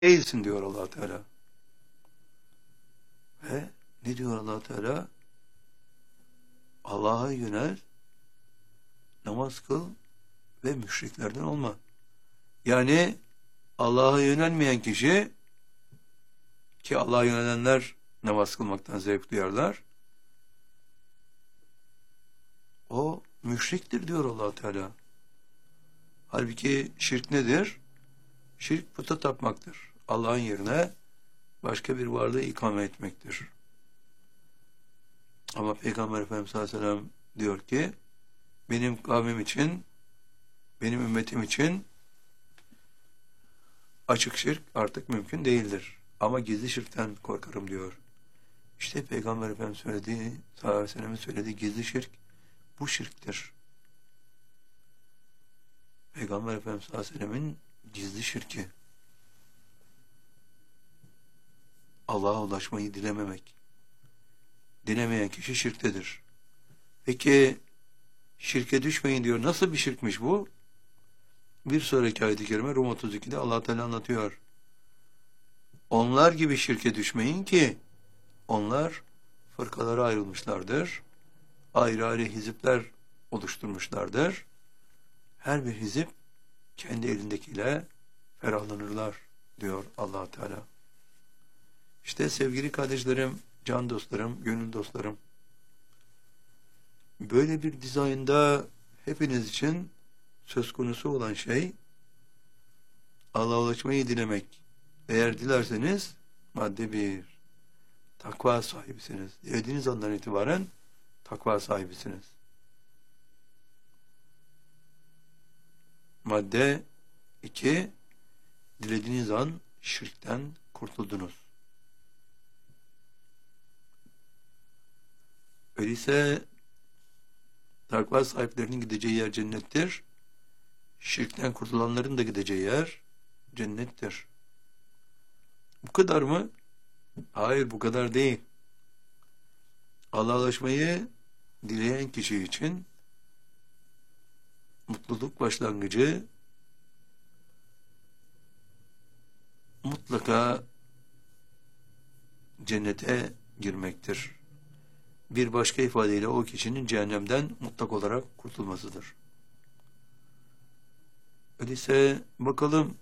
değilsin diyor Allah Teala. Ve ne diyor Allah Teala? Allah'a yönel, namaz kıl ve müşriklerden olma. Yani Allah'a yönelmeyen kişi, ki Allah'a yönelenler namaz kılmaktan zevk duyarlar, o müşriktir diyor Allah Teala. Halbuki şirk nedir? Şirk puta tapmaktır. Allah'ın yerine başka bir varlığı ikame etmektir. Ama Peygamber Efendimiz sallallahu aleyhi ve sellem diyor ki, benim kavmim için, benim ümmetim için açık şirk artık mümkün değildir. Ama gizli şirkten korkarım diyor. İşte Peygamber Efendimiz söylediği, sallallahu aleyhi ve sellem'in söylediği gizli şirk bu şirktir. Peygamber Efendimiz sallallahu aleyhi ve sellem'in gizli şirki, Allah'a ulaşmayı dilememek. Dilemeyen kişi şirktedir. Peki şirke düşmeyin diyor. Nasıl bir şirkmiş bu? Bir sonraki ayet-i kerime Rum 32'de Allah Teala anlatıyor. Onlar gibi şirke düşmeyin ki onlar fırkalara ayrılmışlardır. Ayrı ayrı hizipler oluşturmuşlardır. Her bir hizip kendi elindekiyle ferahlanırlar diyor Allah Teala. İşte sevgili kardeşlerim, can dostlarım, gönül dostlarım, böyle bir dizaynda hepiniz için söz konusu olan şey Allah'a ulaşmayı dilemek. Eğer dilerseniz madde 1, takva sahibisiniz. Dilediğiniz andan itibaren takva sahibisiniz. Madde 2, dilediğiniz an şirkten kurtuldunuz. Öyleyse takva sahiplerinin gideceği yer cennettir. Şirkten kurtulanların da gideceği yer cennettir. Bu kadar mı? Hayır, bu kadar değil. Allah'a ulaşmayı dileyen kişi için mutluluk başlangıcı mutlaka cennete girmektir. Bir başka ifadeyle o kişinin cehennemden mutlak olarak kurtulmasıdır. Öyleyse bakalım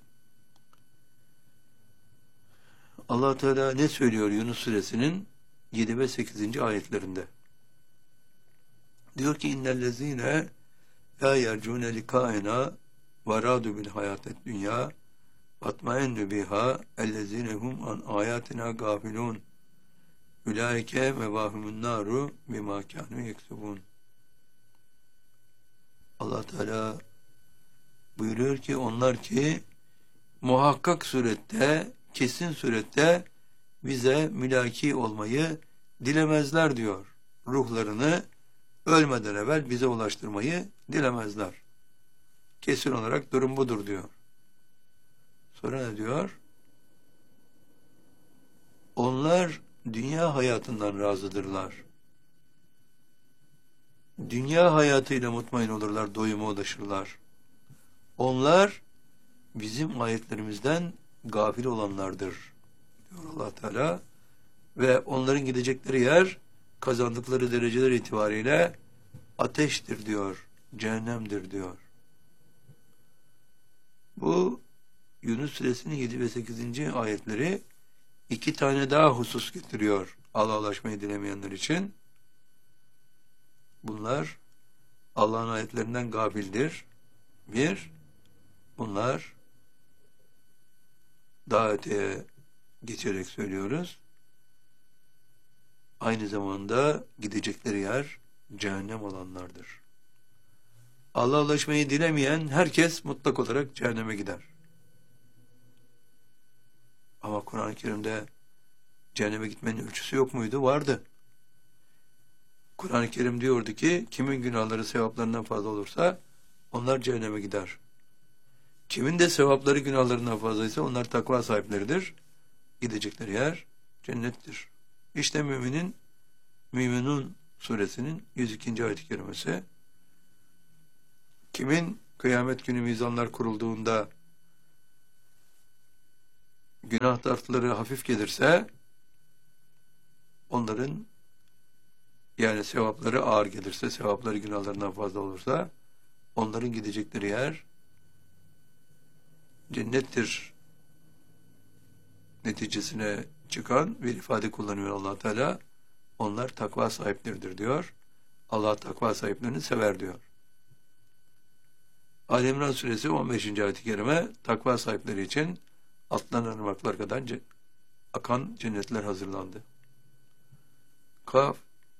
Allah Teala ne söylüyor Yunus suresinin 7 ve 8. ayetlerinde? Diyor ki innellezine la yercune likaena ve radu bil hayatet dünya vatmaennu biha ellezine hum an ayatina gafilun ulaike mevahumun naru bima kanu yeksubun. Allah Teala buyuruyor ki onlar ki muhakkak surette, kesin surette bize mülaki olmayı dilemezler diyor. Ruhlarını ölmeden evvel bize ulaştırmayı dilemezler. Kesin olarak durum budur diyor. Sonra ne diyor? Onlar dünya hayatından razıdırlar. Dünya hayatıyla mutmain olurlar, doyuma ulaşırlar. Onlar bizim ayetlerimizden gafil olanlardır diyor Allah Teala ve onların gidecekleri yer kazandıkları dereceler itibariyle ateştir diyor, cehennemdir diyor. Bu Yunus suresinin 7 ve 8. ayetleri iki tane daha husus getiriyor Allah'a ulaşmayı dilemeyenler için. Bunlar Allah'ın ayetlerinden gafildir. Bir, bunlar daha öteye geçerek söylüyoruz. Aynı zamanda gidecekleri yer cehennem olanlardır. Allah'a ulaşmayı dilemeyen herkes mutlak olarak cehenneme gider. Ama Kur'an-ı Kerim'de cehenneme gitmenin ölçüsü yok muydu? Vardı. Kur'an-ı Kerim diyordu ki kimin günahları sevaplarından fazla olursa onlar cehenneme gider. Kimin de sevapları günahlarından fazlaysa onlar takva sahipleridir. Gidecekleri yer cennettir. İşte Müminun suresinin 102. ayet-i kerimesi. Kimin kıyamet günü mizanlar kurulduğunda günah tartıları hafif gelirse onların, yani sevapları ağır gelirse, sevapları günahlarından fazla olursa onların gidecekleri yer cennettir neticesine çıkan bir ifade kullanıyor Allah Teala. Onlar takva sahipleridir diyor. Allah takva sahiplerini sever diyor. Ali İmran suresi 15. ayet-i kerime, takva sahipleri için altından ırmaklar kadar akan cennetler hazırlandı. Kaf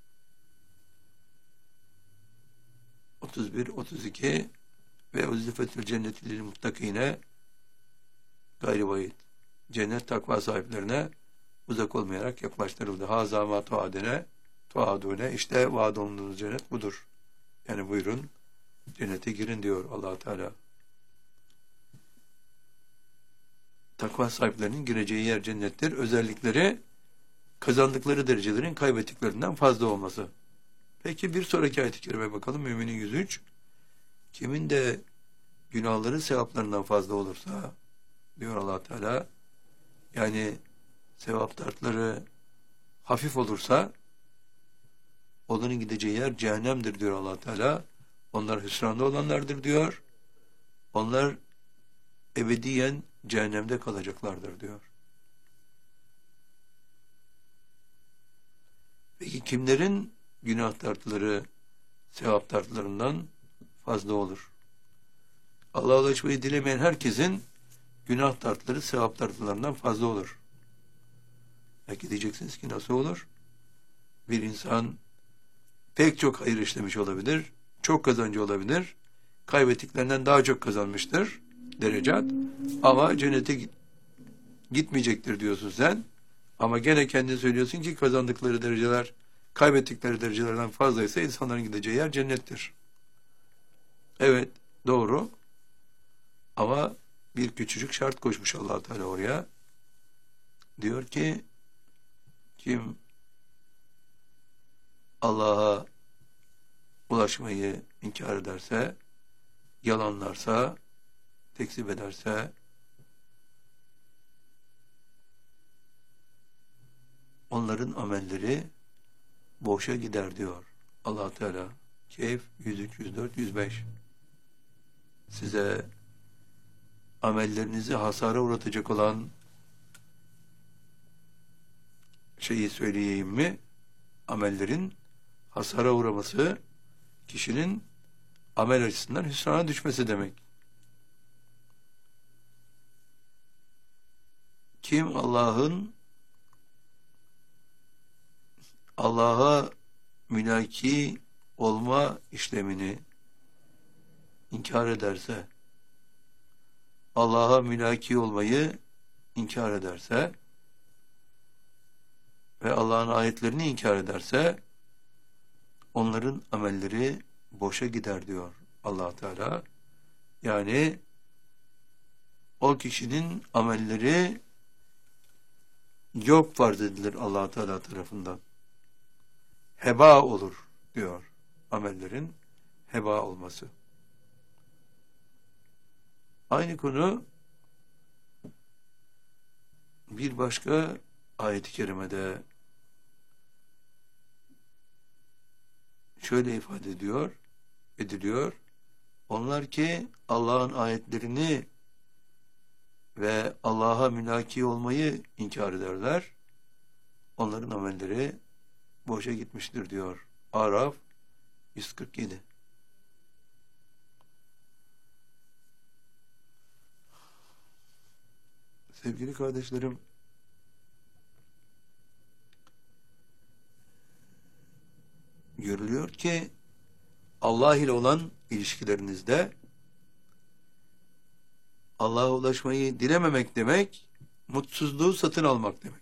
31, 32 ve uzlifetül cenneti lil muttakine gayri vahid. Cennet takva sahiplerine uzak olmayarak yaklaştırıldı. Haza ma tuadune, işte vaad olunduğunuz cennet budur. Yani buyurun cennete girin diyor Allah Teala. Takva sahiplerinin gireceği yer cennettir. Özellikleri kazandıkları derecelerin kaybettiklerinden fazla olması. Peki bir sonraki ayet-i kerime bakalım. Müminin 103. Kimin de günahları sevaplarından fazla olursa diyor Allah Teala, yani sevap tartları hafif olursa onların gideceği yer cehennemdir diyor Allah Teala. Onlar hüsranda olanlardır diyor. Onlar ebediyen cehennemde kalacaklardır diyor. Peki kimlerin günah tartıları sevap tartılarından fazla olur? Allah'a ulaşmayı dilemeyen herkesin günah tartıları sevap tartılarından fazla olur. Belki diyeceksiniz ki nasıl olur? Bir insan pek çok hayır işlemiş olabilir, çok kazancı olabilir, kaybettiklerinden daha çok kazanmıştır derecat, ama cennete gitmeyecektir diyorsun sen, ama gene kendin söylüyorsun ki kazandıkları dereceler kaybettikleri derecelerden fazlaysa insanların gideceği yer cennettir. Evet, doğru, ama bir küçücük şart koşmuş Allah Teala oraya. Diyor ki kim Allah'a ulaşmayı inkar ederse, yalanlarsa, tekzip ederse, onların amelleri boşa gider diyor Allah Teala. Kehf 103, 104, 105. Size amellerinizi hasara uğratacak olan şeyi söyleyeyim mi? Amellerin hasara uğraması, kişinin amel açısından hüsrana düşmesi demek. Kim Allah'a mülaki olma işlemini inkar ederse, Allah'a mülaki olmayı inkar ederse ve Allah'ın ayetlerini inkar ederse onların amelleri boşa gider diyor Allah Teala. Yani o kişinin amelleri yok farz edilir Allah Teala tarafından. Heba olur diyor, amellerin heba olması. Aynı konu bir başka ayet-i kerimede şöyle ifade ediliyor. Onlar ki Allah'ın ayetlerini ve Allah'a mülaki olmayı inkar ederler, onların amelleri boşa gitmiştir diyor. Araf 147. Sevgili kardeşlerim, görülüyor ki Allah ile olan ilişkilerinizde Allah'a ulaşmayı dilememek demek, mutsuzluğu satın almak demek.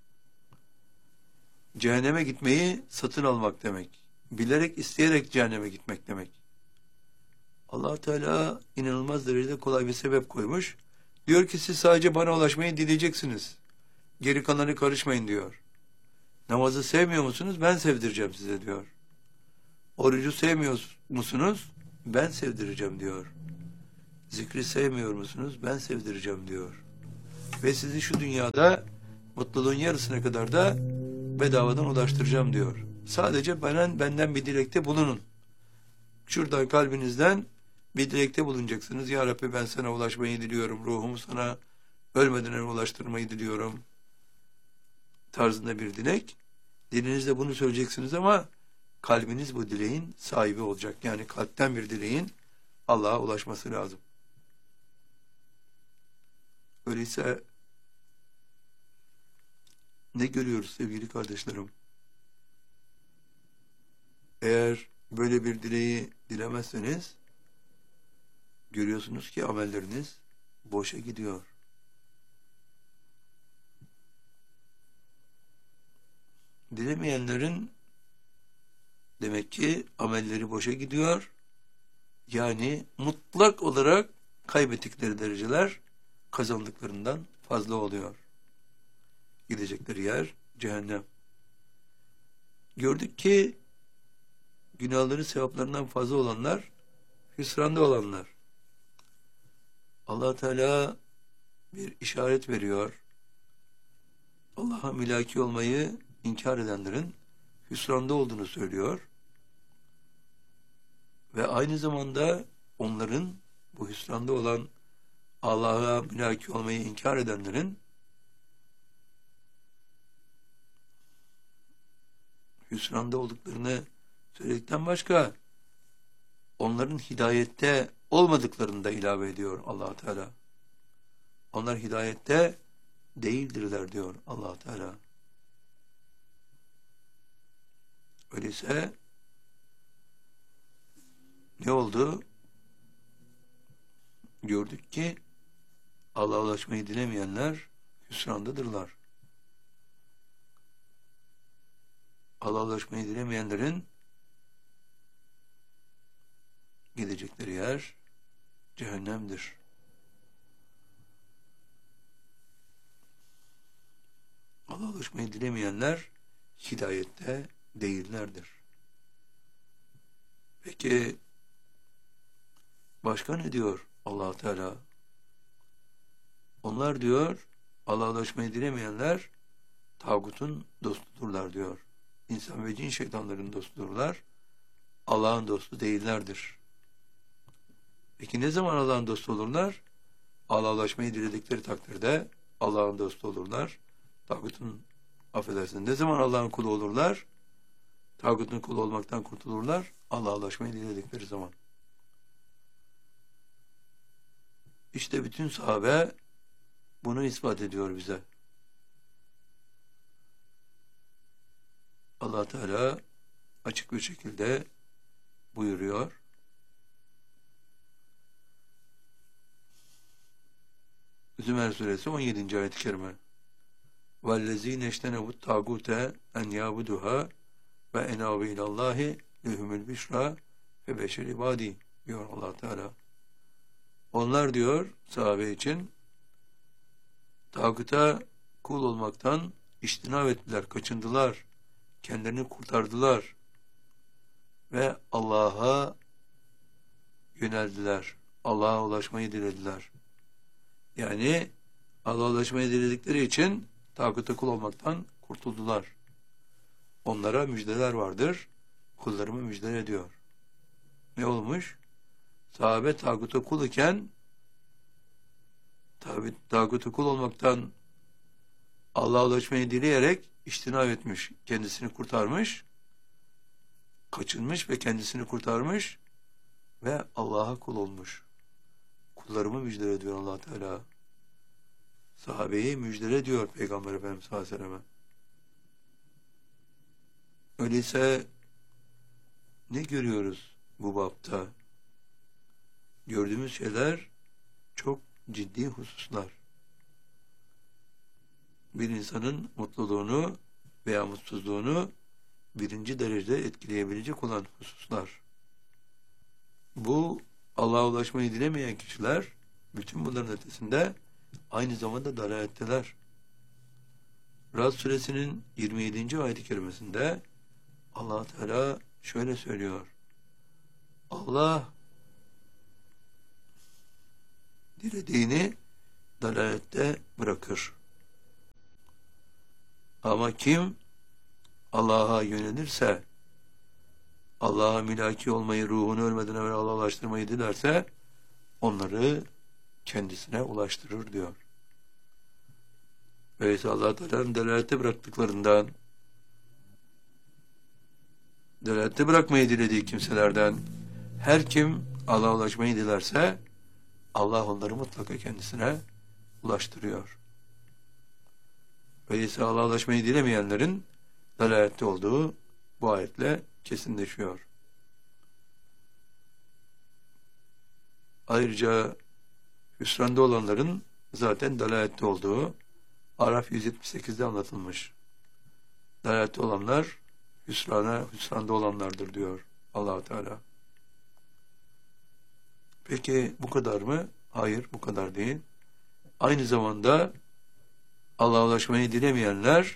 Cehenneme gitmeyi satın almak demek. Bilerek, isteyerek cehenneme gitmek demek. Allah Teala inanılmaz derecede kolay bir sebep koymuş. Diyor ki siz sadece bana ulaşmayı dileyeceksiniz. Geri kalanı karışmayın diyor. Namazı sevmiyor musunuz? Ben sevdireceğim size diyor. Orucu sevmiyor musunuz? Ben sevdireceğim diyor. Zikri sevmiyor musunuz? Ben sevdireceğim diyor. ve sizi şu dünyada mutluluğun yarısına kadar da bedavadan ulaştıracağım diyor. Sadece benden bir dilekte bulunun. Şuradan kalbinizden bir dilekte bulunacaksınız. Ya Rabbi, ben sana ulaşmayı diliyorum. Ruhumu sana ölmeden önce ulaştırmayı diliyorum. Tarzında bir dilek. Dilinizde bunu söyleyeceksiniz ama kalbiniz bu dileğin sahibi olacak. Yani kalpten bir dileğin Allah'a ulaşması lazım. Öyleyse ne görüyoruz sevgili kardeşlerim? Eğer böyle bir dileği dilemezseniz görüyorsunuz ki amelleriniz boşa gidiyor. Dilemeyenlerin demek ki amelleri boşa gidiyor. Yani mutlak olarak kaybettikleri dereceler kazandıklarından fazla oluyor. Gidecekleri yer cehennem. Gördük ki günahları sevaplarından fazla olanlar, hüsranda olanlar. Allah Teala bir işaret veriyor. Allah'a mülaki olmayı inkar edenlerin hüsranda olduğunu söylüyor. Ve aynı zamanda onların, bu hüsranda olan Allah'a mülaki olmayı inkar edenlerin hüsranda olduklarını söyledikten başka onların hidayette olmadıklarını da ilave ediyor Allah Teala. Onlar hidayette değildirler diyor Allah Teala. Öyleyse ne oldu? Gördük ki Allah'a ulaşmayı dilemeyenler hüsrandadırlar. Allah'a ulaşmayı dilemeyenlerin gidecekleri yer cehennemdir. Allah'a ulaşmayı dilemeyenler hidayette değillerdir. Peki başka ne diyor Allah Teala? Onlar diyor, Allah'a ulaşmayı dilemeyenler tağutun dostudurlar diyor. İnsan ve cin şeytanların dostudurlar. Allah'ın dostu değillerdir. Peki ne zaman Allah'ın dostu olurlar? Allah'a ulaşmayı diledikleri takdirde Allah'ın dostu olurlar. Tağutun, affedersin, ne zaman Allah'ın kulu olurlar? Tağutun kulu olmaktan kurtulurlar. Allah'a ulaşmayı diledikleri zaman. İşte bütün sahabe bunu ispat ediyor bize. Allah Teala açık bir şekilde buyuruyor. Zümer suresi 17. ayet-i kerime. وَالَّذ۪ينَ اَجْتَنَبُوا الطَّاغُوتَ اَنْ يَعْبُدُهَا وَاَنَابُ اِلَى اللّٰهِ لَهُمُ الْبِشْرَى فَبَشِرِ عِبَادِي diyor Allah Teala. Onlar diyor sahabe için tağuta kul olmaktan içtinab ettiler, kaçındılar, kendilerini kurtardılar ve Allah'a yöneldiler. Allah'a ulaşmayı dilediler. Yani Allah'a ulaşmayı diledikleri için tağuta kul olmaktan kurtuldular. Onlara müjdeler vardır. Kullarımı müjde ediyor. Ne olmuş? Sahabe tağuta kul iken tağuta kul olmaktan Allah'a ulaşmayı dileyerek içtinab etmiş, kendisini kurtarmış, kaçınmış ve kendisini kurtarmış ve Allah'a kul olmuş. Kullarımı müjdele ediyor Allah Teala. Sahabeyi müjdele ediyor Peygamber Efendimiz sallallahu aleyhi ve sellem. Öyleyse ne görüyoruz bu bapta? Gördüğümüz şeyler çok ciddi hususlar. Bir insanın mutluluğunu veya mutsuzluğunu birinci derecede etkileyebilecek olan hususlar. Bu Allah'a ulaşmayı dilemeyen kişiler bütün bunların ötesinde aynı zamanda dalaletteler. Rad suresinin 27. ayet-i kerimesinde Allah Teala şöyle söylüyor. Allah dilediğini dalalette bırakır. Ama kim Allah'a yönelirse, Allah'a mülaki olmayı, ruhunu ölmeden evvel Allah'a ulaştırmayı dilerse, onları kendisine ulaştırır diyor. Öyleyse Allah Teala'nın dalalette bıraktıklarından, dalalette bırakmayı dilediği kimselerden her kim Allah'a ulaşmayı dilerse, Allah onları mutlaka kendisine ulaştırıyor. Öyleyse Allah'a ulaşmayı dilemeyenlerin dalalette olduğu bu ayetle kesinleşiyor. Ayrıca hüsranda olanların zaten dalalette olduğu Araf 178'de anlatılmış. Dalalette olanlar hüsranda olanlardır diyor Allah Teala. Peki bu kadar mı? Hayır, bu kadar değil. Aynı zamanda Allah'a ulaşmayı dilemeyenler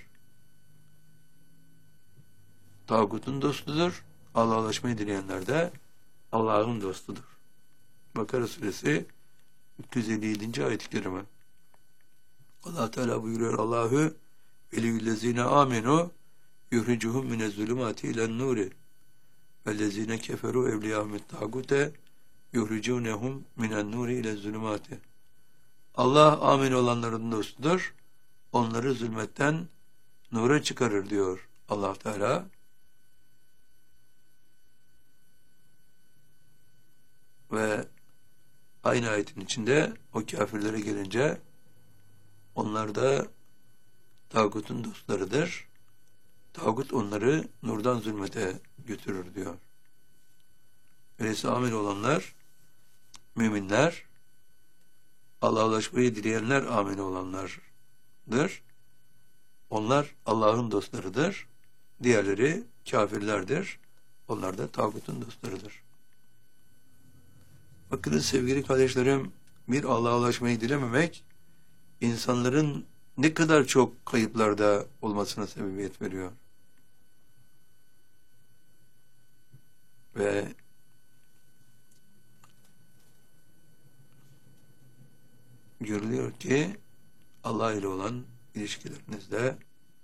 tağutun dostudur. Allah'a ulaşmayı dileyenler de Allah'ın dostudur. Bakara suresi 357. ayet-i kerime. Allah Teala buyuruyor: Allahu veliyyüllezine amenu yuhricuhum minezzulumati ilen nuri vellezine keferu evliyahumut tağute yuhricunehum minen nuri ile zulümati. Allah amin olanların dostudur. Onları zulmetten nura çıkarır diyor Allah Teala. Ve aynı ayetin içinde o kafirlere gelince onlar da tağutun dostlarıdır. Tağut onları nurdan zulmete götürür diyor. Öyleyse amin olanlar müminler, Allah'a ulaşmayı dileyenler amin olanlardır. Onlar Allah'ın dostlarıdır. Diğerleri kafirlerdir. Onlar da tağutun dostlarıdır. Bakınız sevgili kardeşlerim, bir Allah'a ulaşmayı dilememek, insanların ne kadar çok kayıplarda olmasına sebebiyet veriyor. Ve görülüyor ki Allah ile olan ilişkilerinizde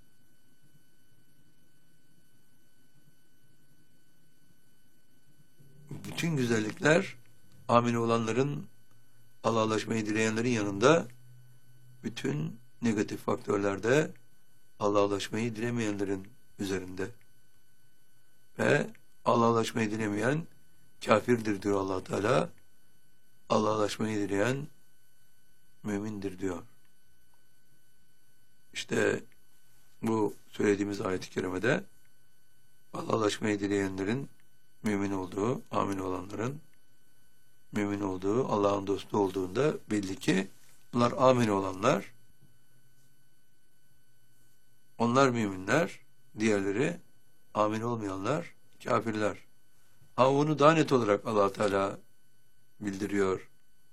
bütün güzellikler amin olanların, Allah'a ulaşmayı dileyenlerin yanında, bütün negatif faktörlerde Allah'a ulaşmayı dilemeyenlerin üzerinde. Ve Allah'a ulaşmayı dilemeyen kafirdir diyor Allah Teala. Allah'a ulaşmayı dileyen mümindir diyor. İşte bu söylediğimiz ayet-i kerimede Allah'a ulaşmayı dileyenlerin mümin olduğu, amin olanların mümin olduğu, Allah'ın dostu olduğunda belli ki bunlar amin olanlar, onlar müminler, diğerleri amin olmayanlar kafirler. Ama bunu daha net olarak Allah Teala bildiriyor.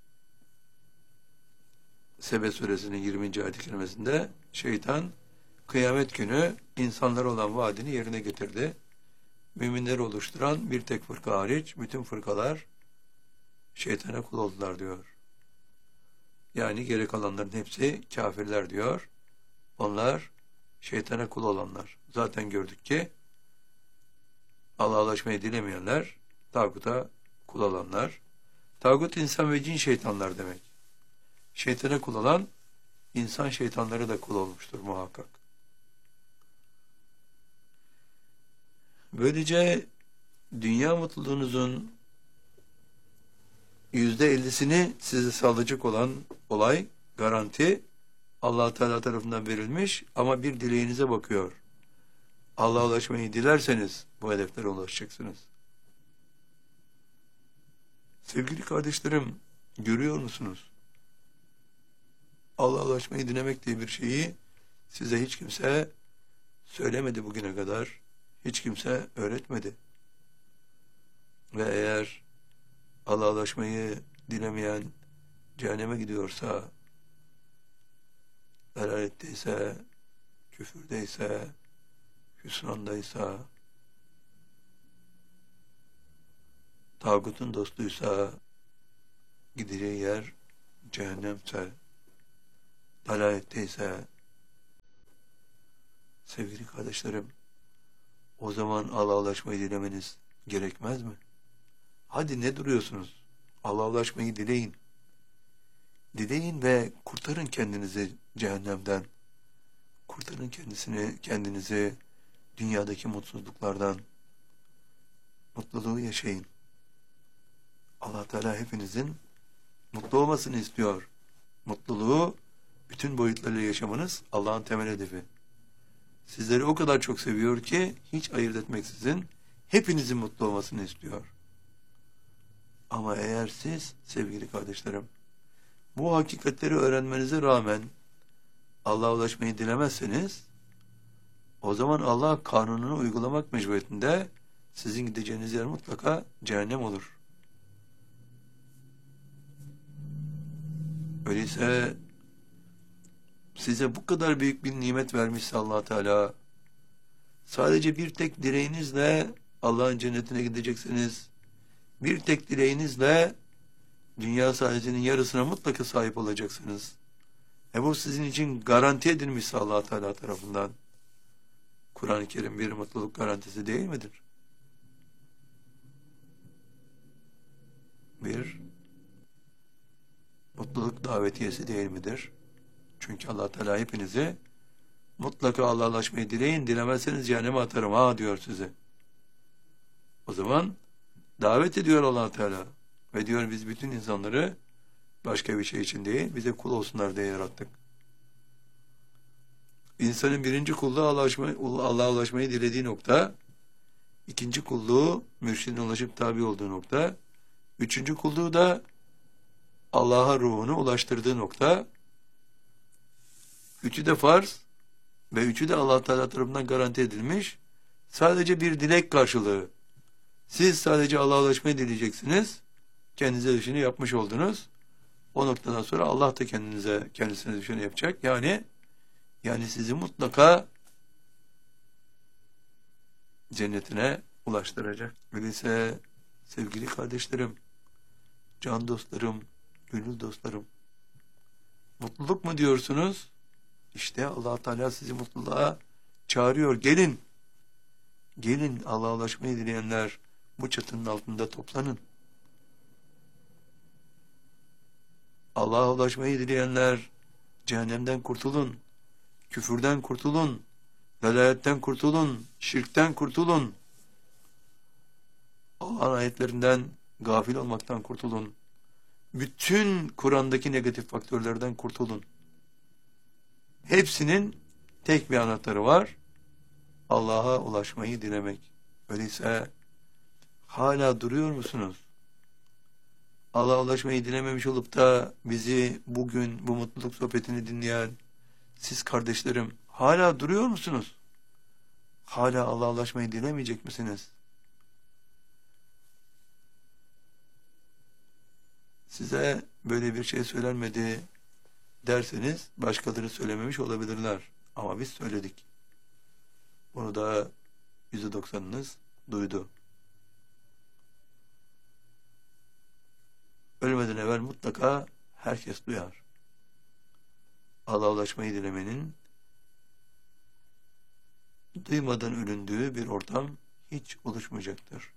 Sebe suresinin 20. ayet-i kerimesinde şeytan kıyamet günü insanlara olan vaadini yerine getirdi. Müminleri oluşturan bir tek fırka hariç bütün fırkalar şeytana kul oldular diyor. Yani geri kalanların hepsi kafirler diyor. Onlar şeytana kul olanlar. Zaten gördük ki Allah'a ulaşmayı dilemeyenler tağuta kul olanlar. Tağut insan ve cin şeytanlar demek. Şeytana kul olan insan şeytanları da kul olmuştur muhakkak. Böylece dünya mutluluğunuzun %50'sini size sağlayacak olan olay, garanti Allah Teala tarafından verilmiş ama bir dileğinize bakıyor. Allah'a ulaşmayı dilerseniz bu hedeflere ulaşacaksınız. Sevgili kardeşlerim, görüyor musunuz? Allah'a ulaşmayı dilemek diye bir şeyi size hiç kimse söylemedi bugüne kadar. Hiç kimse öğretmedi. Ve eğer Allah'a ulaşmayı dilemeyen cehenneme gidiyorsa, dalaletteyse, küfürdeyse, hüsrandaysa, tağutun dostuysa, gideceği yer cehennemse, dalaletteyse, sevgili kardeşlerim, o zaman Allah'laşmayı dilemeniz gerekmez mi? Hadi ne duruyorsunuz? Allah'laşmayı dileyin. Dileyin ve kurtarın kendinizi cehennemden. Kurtarın kendinizi dünyadaki mutsuzluklardan. Mutluluğu yaşayın. Allah Teala hepinizin mutlu olmasını istiyor. Mutluluğu bütün boyutlarıyla yaşamanız Allah'ın temel hedefi. Sizleri o kadar çok seviyor ki hiç ayırt etmeksizin hepinizin mutlu olmasını istiyor. Ama eğer siz sevgili kardeşlerim bu hakikatleri öğrenmenize rağmen Allah'a ulaşmayı dilemezseniz o zaman Allah kanununu uygulamak mecburiyetinde sizin gideceğiniz yer mutlaka cehennem olur. Öyleyse size bu kadar büyük bir nimet vermişse Allah Teala sadece bir tek dileğinizle Allah'ın cennetine gideceksiniz. Bir tek dileğinizle dünya saadetinin yarısına mutlaka sahip olacaksınız. Bu sizin için garanti edilmişse Allah Teala tarafından. Kur'an-ı Kerim bir mutluluk garantisi değil midir? Bir mutluluk davetiyesi değil midir? Çünkü Allah Teala hepinizi mutlaka Allah'laşmayı dileyin, dilemezseniz cehenneme atarım diyor size. O zaman davet ediyor Allah Teala ve diyor biz bütün insanları başka bir şey için değil, bize kul olsunlar diye yarattık. İnsanın birinci kulluğu Allah'a ulaşmayı dilediği nokta, ikinci kulluğu mürşidine ulaşıp tabi olduğu nokta, üçüncü kulluğu da Allah'a ruhunu ulaştırdığı nokta. Üçü de farz ve üçü de Allah Teala tarafından garanti edilmiş. Sadece bir dilek karşılığı. Siz sadece Allah'a ulaşmayı dileyeceksiniz. Kendinize düşeni yapmış oldunuz. O noktadan sonra Allah da kendisine düşeni yapacak. Yani sizi mutlaka cennetine ulaştıracak. Öyleyse sevgili kardeşlerim, can dostlarım, gönül dostlarım, mutluluk mu diyorsunuz? İşte Allah Teala sizi mutluluğa çağırıyor. Gelin. Gelin Allah'a ulaşmayı dileyenler bu çatının altında toplanın. Allah'a ulaşmayı dileyenler cehennemden kurtulun. Küfürden kurtulun. Velaletten kurtulun. Şirkten kurtulun. Allah'ın ayetlerinden gafil olmaktan kurtulun. Bütün Kur'an'daki negatif faktörlerden kurtulun. Hepsinin tek bir anahtarı var. Allah'a ulaşmayı dilemek. Öyleyse hala duruyor musunuz? Allah'a ulaşmayı dilememiş olup da bizi bugün bu mutluluk sohbetini dinleyen siz kardeşlerim hala duruyor musunuz? Hala Allah'a ulaşmayı dilemeyecek misiniz? Size böyle bir şey söylenmedi derseniz başkaları söylememiş olabilirler. Ama biz söyledik. Bunu da %90'ınız duydu. Ölmeden evvel mutlaka herkes duyar. Allah'a ulaşmayı dilemenin duymadan ölündüğü bir ortam hiç oluşmayacaktır.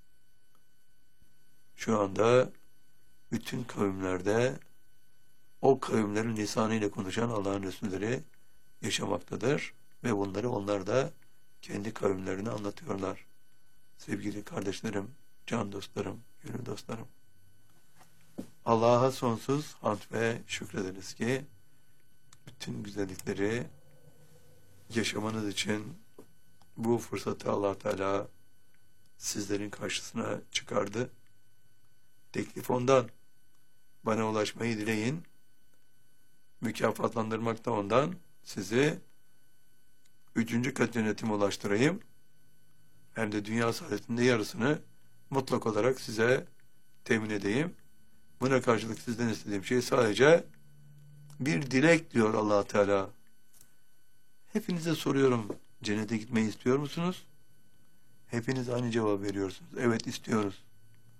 Şu anda bütün kavimlerde o kavimlerin lisanıyla konuşan Allah'ın Resulleri yaşamaktadır ve bunları onlar da kendi kavimlerine anlatıyorlar. Sevgili kardeşlerim, can dostlarım, gönül dostlarım. Allah'a sonsuz hamd ve şükrederiz ki bütün güzellikleri yaşamanız için bu fırsatı Allah Teala sizlerin karşısına çıkardı. Teklif ondan. Bana ulaşmayı dileyin. Mükafatlandırmak da ondan. Sizi 3. kat yönetime ulaştırayım. Hem de dünya saadetinde yarısını mutlak olarak size temin edeyim. Buna karşılık sizden istediğim şey sadece bir dilek diyor Allah Teala. Hepinize soruyorum. Cennete gitmeyi istiyor musunuz? Hepiniz aynı cevap veriyorsunuz. Evet, istiyoruz.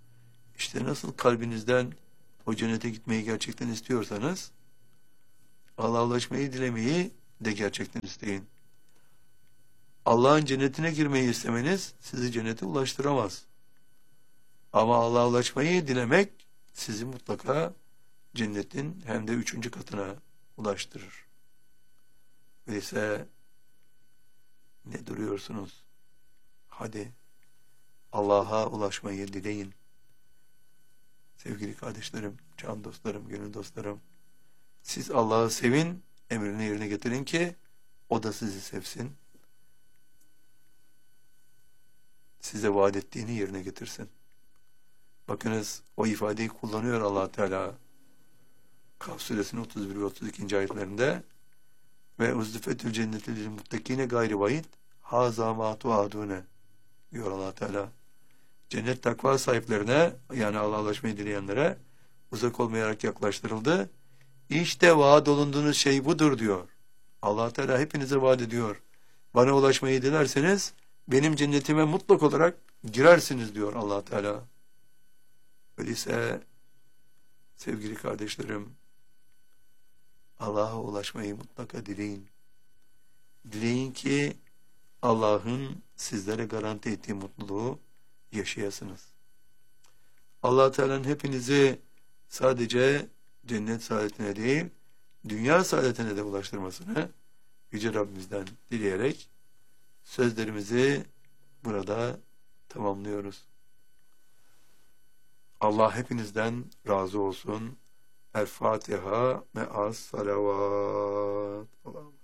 İşte nasıl kalbinizden o cennete gitmeyi gerçekten istiyorsanız Allah'a ulaşmayı dilemeyi de gerçekten isteyin. Allah'ın cennetine girmeyi istemeniz sizi cennete ulaştıramaz. Ama Allah'a ulaşmayı dilemek sizi mutlaka cennetin hem de 3. katına ulaştırır. Öyleyse ne duruyorsunuz? Hadi Allah'a ulaşmayı dileyin. Sevgili kardeşlerim, can dostlarım, gönül dostlarım, siz Allah'ı sevin, emrini yerine getirin ki o da sizi sevsin. Size vaat ettiğini yerine getirsin. Bakınız o ifadeyi kullanıyor Allah Teala. Kaf suresinin 31 ve 32. ayetlerinde ve uzdifetül cenneti lil muttakine gayri vahid haza ma tuadune diyor Allah Teala. Cennet takva sahiplerine, yani Allah'a ulaşmayı dileyenlere uzak olmayarak yaklaştırıldı. İşte vaat olunduğunuz şey budur diyor. Allah Teala hepinize vaat ediyor. Bana ulaşmayı dilerseniz benim cennetime mutlak olarak girersiniz diyor Allah Teala. Öyleyse sevgili kardeşlerim, Allah'a ulaşmayı mutlaka dileyin. Dileyin ki Allah'ın sizlere garanti ettiği mutluluğu yaşayasınız. Allah Teala'nın hepinizi sadece cennet saadetine değil, dünya saadetine de ulaştırmasını Yüce Rabbimizden dileyerek sözlerimizi burada tamamlıyoruz. Allah hepinizden razı olsun. El Fatiha me'as salavat.